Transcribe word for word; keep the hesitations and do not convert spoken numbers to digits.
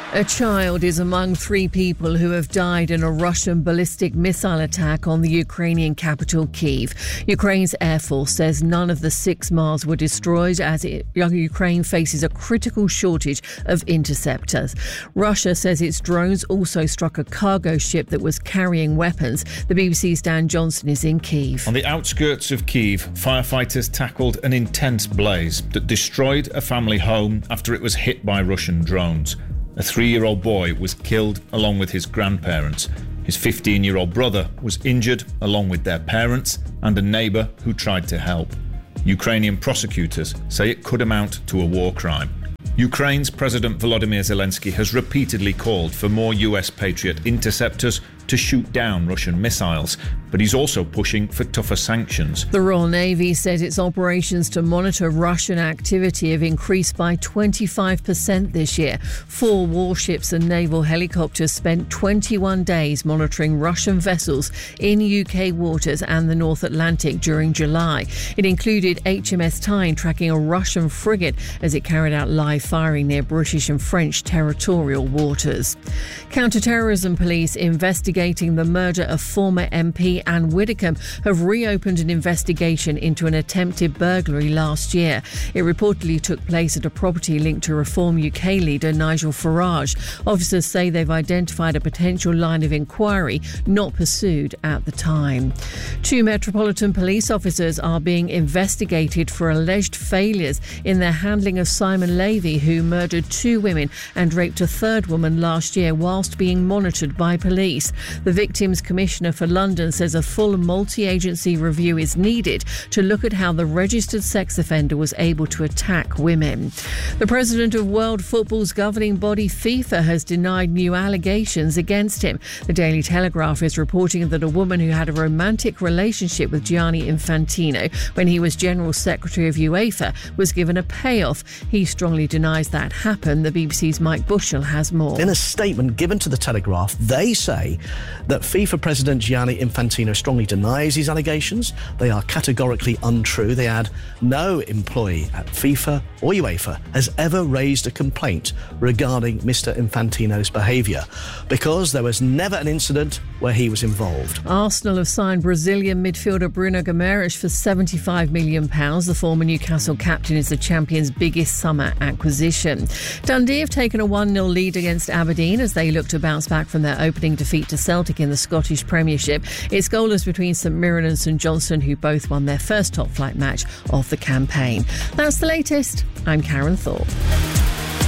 A child is among three people who have died in a Russian ballistic missile attack on the Ukrainian capital, Kyiv. Ukraine's Air Force says none of the six Mars were destroyed as it, Ukraine faces a critical shortage of interceptors. Russia says its drones also struck a cargo ship that was carrying weapons. The B B C's Dan Johnson is in Kyiv. On the outskirts of Kyiv, firefighters tackled an intense blaze that destroyed a family home after it was hit by Russian drones. A three-year-old boy was killed along with his grandparents. His fifteen-year-old brother was injured along with their parents and a neighbour who tried to help. Ukrainian prosecutors say it could amount to a war crime. Ukraine's President Volodymyr Zelensky has repeatedly called for more U S Patriot interceptors to shoot down Russian missiles, but he's also pushing for tougher sanctions. The Royal Navy said its operations to monitor Russian activity have increased by twenty-five percent this year. Four warships and naval helicopters spent twenty-one days monitoring Russian vessels in U K waters and the North Atlantic during July. It included H M S Tyne tracking a Russian frigate as it carried out live firing near British and French territorial waters. Counter-terrorism police investigating the murder of former M P Anne Widdecombe have reopened an investigation into an attempted burglary last year. It reportedly took place at a property linked to Reform U K leader Nigel Farage. Officers say they've identified a potential line of inquiry not pursued at the time. Two Metropolitan Police officers are being investigated for alleged failures in their handling of Simon Levy, who murdered two women and raped a third woman last year whilst being monitored by police. The Victims Commissioner for London says a full multi-agency review is needed to look at how the registered sex offender was able to attack women. The president of World Football's governing body FIFA has denied new allegations against him. The Daily Telegraph is reporting that a woman who had a romantic relationship with Gianni Infantino when he was General Secretary of UEFA was given a payoff. He strongly denies that happened. The B B C's Mike Bushell has more. In a statement given to the Telegraph, they say that FIFA President Gianni Infantino strongly denies these allegations. They are categorically untrue. They add, no employee at FIFA or UEFA has ever raised a complaint regarding Mister Infantino's behaviour because there was never an incident where he was involved. Arsenal have signed Brazilian midfielder Bruno Guimaraes for seventy-five million pounds. The former Newcastle captain is the champion's biggest summer acquisition. Dundee have taken a one nil lead against Aberdeen as they look to bounce back from their opening defeat to Celtic in the Scottish Premiership. It's goalless between St Mirren and St Johnstone, who both won their first top-flight match of the campaign. That's the latest. I'm Karen Thorpe.